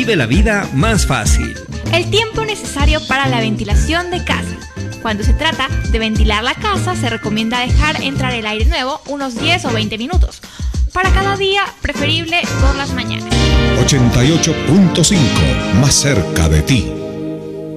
vive la vida más fácil. El tiempo necesario para la ventilación de casa. Cuando se trata de ventilar la casa, se recomienda dejar entrar el aire nuevo unos 10 o 20 minutos. Para cada día, preferible por las mañanas. 88.5, más cerca de ti.